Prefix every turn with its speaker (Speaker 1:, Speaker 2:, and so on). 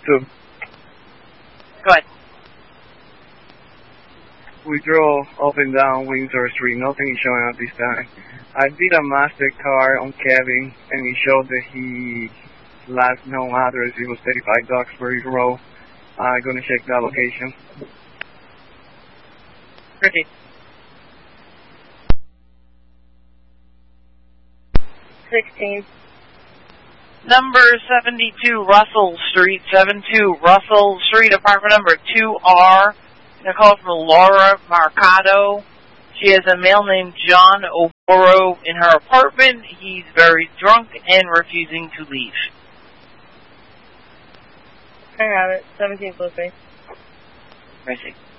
Speaker 1: 2.
Speaker 2: Go ahead.
Speaker 1: We drove up and down Windsor Street. Nothing is showing at this time. I did a MasterCard on Kevin, and he showed that his last known address, it was 35 Duxbury Road. I'm going to check that location.
Speaker 2: Ricky.
Speaker 3: 16.
Speaker 2: Number 72 Russell Street, 72 Russell Street, apartment number 2R. A call from Laura Marcado. She has a male named John Oboro in her apartment. He's very drunk and refusing to leave.
Speaker 3: I have it. 17 Blue Face.
Speaker 2: I see.